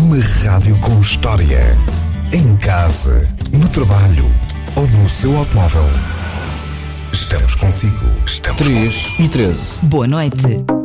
Uma rádio com história. Em casa, no trabalho ou no seu automóvel. Estamos consigo. 3 e 13. Boa noite.